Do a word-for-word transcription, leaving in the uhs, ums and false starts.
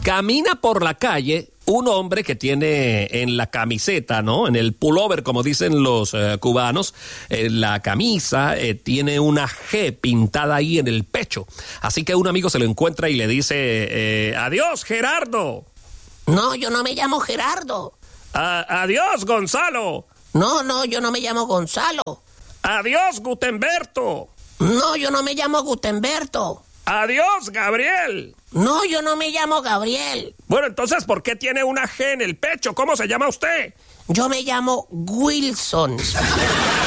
Camina por la calle un hombre que tiene en la camiseta, ¿no? En el pullover, como dicen los eh, cubanos, en la camisa eh, tiene una G pintada ahí en el pecho. Así que un amigo se lo encuentra y le dice, eh, adiós, Gerardo. No, yo no me llamo Gerardo. A- adiós, Gonzalo. No, no, yo no me llamo Gonzalo. Adiós, Gutenberto. No, yo no me llamo Gutenberto. Adiós, Gabriel. No, yo no me llamo Gabriel. Bueno, entonces, ¿por qué tiene una G en el pecho? ¿Cómo se llama usted? Yo me llamo Wilson.